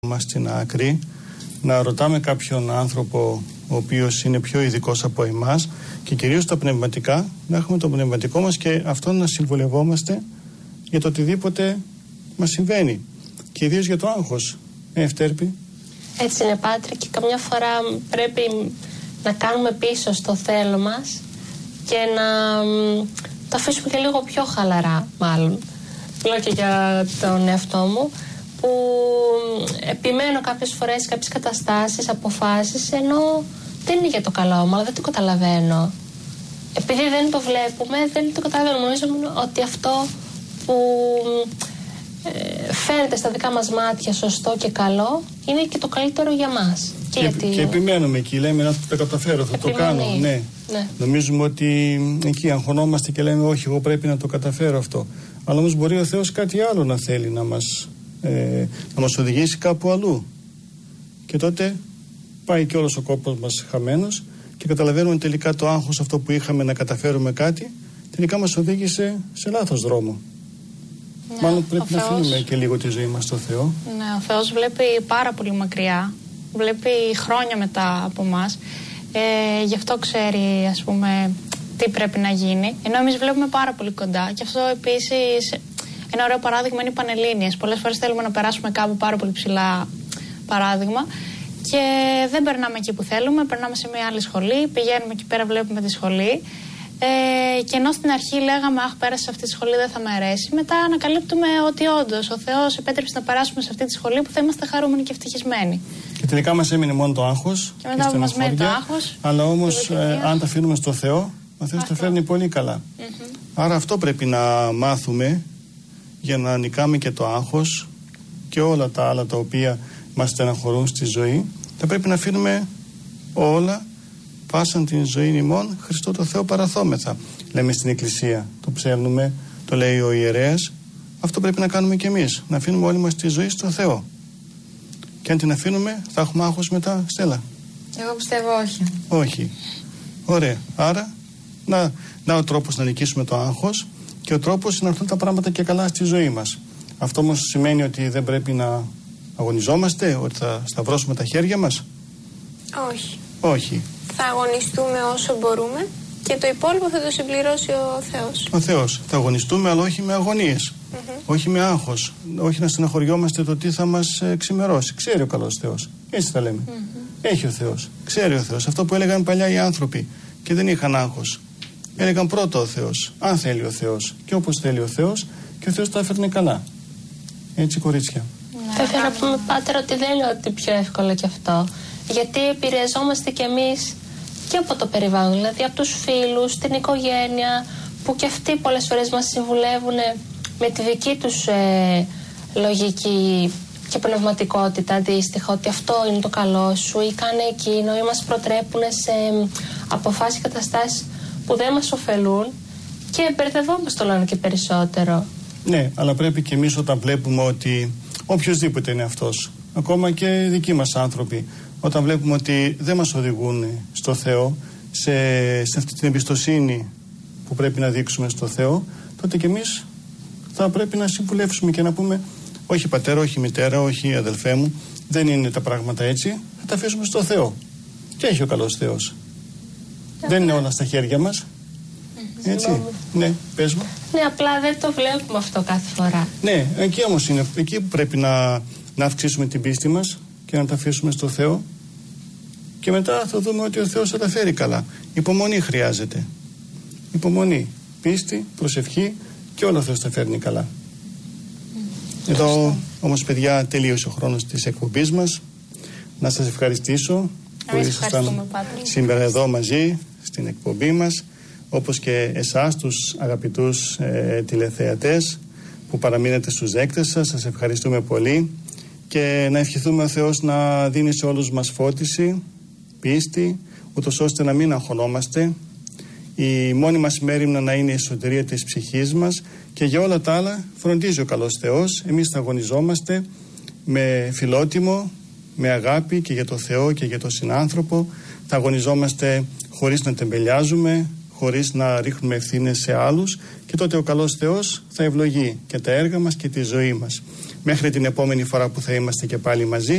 μας στην άκρη, να ρωτάμε κάποιον άνθρωπο ο οποίος είναι πιο ειδικός από εμάς και κυρίως τα πνευματικά, να έχουμε το πνευματικό μας και αυτό να συμβουλευόμαστε για το οτιδήποτε μας συμβαίνει και ιδίως για το άγχος. Ευτέρπη. Έτσι είναι, Πάτρη, και καμιά φορά πρέπει να κάνουμε πίσω στο θέλω μας και να το αφήσουμε και λίγο πιο χαλαρά, μάλλον. Λέω και για τον εαυτό μου, που επιμένω κάποιες φορές, κάποιες καταστάσεις, αποφάσεις, ενώ δεν είναι για το καλό μου, αλλά δεν το καταλαβαίνω. Επειδή δεν το βλέπουμε, δεν το καταλαβαίνω. Νομίζω ότι αυτό που φαίνεται στα δικά μας μάτια σωστό και καλό είναι και το καλύτερο για μας. Και επιμένουμε εκεί, λέμε να το καταφέρω, θα το κάνω. Ναι. Νομίζουμε ότι εκεί αγχωνόμαστε και λέμε όχι, εγώ πρέπει να το καταφέρω αυτό. Αλλά όμως μπορεί ο Θεός κάτι άλλο να θέλει να μας οδηγήσει κάπου αλλού. Και τότε πάει και όλος ο κόπος μας χαμένος και καταλαβαίνουμε τελικά το άγχος αυτό που είχαμε να καταφέρουμε κάτι τελικά μας οδήγησε σε λάθος δρόμο. Ναι, μάλλον πρέπει να αφήνουμε και λίγο τη ζωή μας στο Θεό. Ναι, ο Θεός βλέπει πάρα πολύ μακριά, βλέπει χρόνια μετά από μας, γι' αυτό ξέρει, ας πούμε, τι πρέπει να γίνει, ενώ εμείς βλέπουμε πάρα πολύ κοντά. Και αυτό επίσης, ένα ωραίο παράδειγμα είναι οι Πανελλήνιες. Πολλές φορές θέλουμε να περάσουμε κάπου πάρα πολύ ψηλά, παράδειγμα, και δεν περνάμε εκεί που θέλουμε, περνάμε σε μια άλλη σχολή, πηγαίνουμε εκεί πέρα, βλέπουμε τη σχολή. Και ενώ στην αρχή λέγαμε αχ, πέρασε σε αυτή τη σχολή, δεν θα με αρέσει, μετά ανακαλύπτουμε ότι όντως ο Θεός επέτρεψε να περάσουμε σε αυτή τη σχολή που θα είμαστε χαρούμενοι και ευτυχισμένοι. Και τελικά μας έμεινε μόνο το άγχος. Και μετά μας μένει το άγχος. Αλλά όμως, αν τα αφήνουμε στο Θεό, ο Θεός τα φέρνει πολύ καλά. Άρα αυτό πρέπει να μάθουμε για να νικάμε και το άγχος και όλα τα άλλα τα οποία μας στεναχωρούν στη ζωή. Θα πρέπει να αφήνουμε όλα. Πάσαν την ζωή ημών Χριστό το Θεό παραθόμεθα. Λέμε στην Εκκλησία, το ψέλνουμε, το λέει ο ιερέας. Αυτό πρέπει να κάνουμε κι εμείς. Να αφήνουμε όλη μας τη ζωή στο Θεό. Και αν την αφήνουμε, θα έχουμε άγχος μετά, Στέλλα. Εγώ πιστεύω όχι. Όχι. Ωραία. Άρα, να ο τρόπος να νικήσουμε το άγχος και ο τρόπος να έρθουν τα πράγματα και καλά στη ζωή μας. Αυτό όμως σημαίνει ότι δεν πρέπει να αγωνιζόμαστε, ότι θα σταυρώσουμε τα χέρια μας. Όχι. Όχι. Θα αγωνιστούμε όσο μπορούμε και το υπόλοιπο θα το συμπληρώσει ο Θεός. Ο Θεός. Θα αγωνιστούμε, αλλά όχι με αγωνίες. Όχι με άγχος. Όχι να στεναχωριόμαστε το τι θα μας ξημερώσει. Ξέρει ο καλός Θεός. Έτσι τα λέμε. Έχει ο Θεός. Ξέρει ο Θεός. Αυτό που έλεγαν παλιά οι άνθρωποι και δεν είχαν άγχος. Έλεγαν πρώτα ο Θεός. Αν θέλει ο Θεός. Και όπως θέλει ο Θεός, και ο Θεός τα έφερνε καλά. Έτσι, κορίτσια. Θα ήθελα να πούμε, Πάτερ, ότι δεν είναι ότι πιο εύκολο κι αυτό. Γιατί επηρεαζόμαστε κι εμείς και από το περιβάλλον, δηλαδή από τους φίλους, την οικογένεια, που και αυτοί πολλές φορές μας συμβουλεύουν με τη δική τους λογική και πνευματικότητα αντίστοιχα, ότι αυτό είναι το καλό σου ή κάνε εκείνο, ή μας προτρέπουν σε αποφάσεις και καταστάσεις που δεν μας ωφελούν και μπερδευόμαστε όλο και περισσότερο. Ναι, αλλά πρέπει και εμείς όταν βλέπουμε ότι οποιοσδήποτε είναι αυτός, ακόμα και δικοί μας άνθρωποι, όταν βλέπουμε ότι δεν μας οδηγούν στο Θεό, σε αυτή την εμπιστοσύνη που πρέπει να δείξουμε στο Θεό, τότε και εμείς θα πρέπει να συμβουλεύσουμε και να πούμε όχι πατέρα, όχι μητέρα, όχι αδελφέ μου, δεν είναι τα πράγματα έτσι, θα τα αφήσουμε στο Θεό. Και έχει ο καλός Θεός. Δεν είναι όλα στα χέρια μας. Έτσι. Ναι, πες μου. Ναι, απλά δεν το βλέπουμε αυτό κάθε φορά. Ναι, εκεί όμως είναι, εκεί που πρέπει να αυξήσουμε την πίστη μας και να τα αφήσουμε στο Θεό και μετά θα δούμε ότι ο Θεός θα τα φέρει καλά. Υπομονή χρειάζεται. Υπομονή, πίστη, προσευχή και όλα ο Θεός τα φέρνει καλά. Εδώ όμως, παιδιά, τελείωσε ο χρόνος της εκπομπής μας. Να σας ευχαριστήσω που ήσασταν σήμερα εδώ μαζί στην εκπομπή μας, όπως και εσάς τους αγαπητούς τηλεθεατές που παραμείνετε στους δέκτες σας. Σας ευχαριστούμε πολύ και να ευχηθούμε ο Θεός να δίνει σε όλους μας φώτιση, πίστη, ούτως ώστε να μην αγχωνόμαστε. Η μόνη μας μέριμνα να είναι η σωτηρία της ψυχής μας και για όλα τα άλλα φροντίζει ο καλός Θεός. Εμείς θα αγωνιζόμαστε με φιλότιμο, με αγάπη και για το Θεό και για τον συνάνθρωπο. Θα αγωνιζόμαστε χωρίς να τεμπελιάζουμε, χωρίς να ρίχνουμε ευθύνες σε άλλους και τότε ο καλός Θεός θα ευλογεί και τα έργα μας και τη ζωή μας. Μέχρι την επόμενη φορά που θα είμαστε και πάλι μαζί.